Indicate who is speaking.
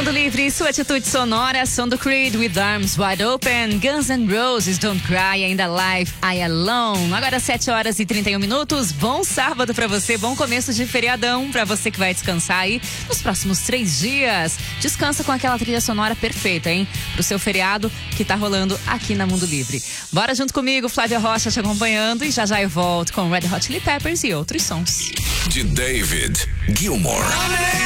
Speaker 1: Mundo Livre, sua atitude sonora, som do Creed, With Arms Wide Open, Guns N' Roses, Don't Cry, ainda Live, I Alone. Agora 7h31. Bom sábado pra você, bom começo de feriadão pra você que vai descansar aí nos próximos 3 dias. Descansa com aquela trilha sonora perfeita, hein? Pro seu feriado que tá rolando aqui na Mundo Livre. Bora junto comigo, Flávia Rocha te acompanhando, e já eu volto com Red Hot Chili Peppers e outros sons.
Speaker 2: De David Gilmour.